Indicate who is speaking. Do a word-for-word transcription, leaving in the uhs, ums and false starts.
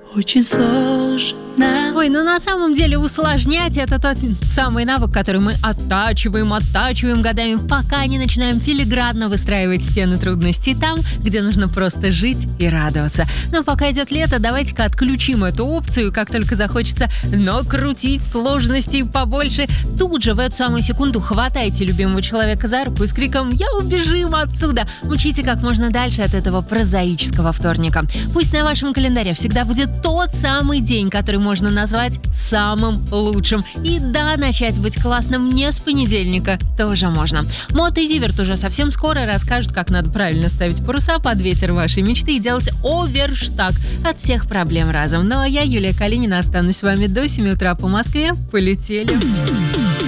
Speaker 1: очень сложно.
Speaker 2: Ой, ну на самом деле усложнять — это тот самый навык, который мы оттачиваем, оттачиваем годами, пока не начинаем филигранно выстраивать стены трудностей там, где нужно просто жить и радоваться. Но пока идет лето, давайте-ка отключим эту опцию, как только захочется накрутить сложностей побольше. Тут же в эту самую секунду хватайте любимого человека за руку и с криком «Я убежим отсюда!» Мчите как можно дальше от этого прозаического вторника. Пусть на вашем календаре всегда будет тот самый день, который можно назвать самым лучшим. И да, начать быть классным не с понедельника тоже можно. Мот и Зиверт уже совсем скоро расскажут, как надо правильно ставить паруса под ветер вашей мечты и делать оверштаг от всех проблем разом. Ну а я, Юлия Калинина, останусь с вами до семи утра по Москве. Полетели!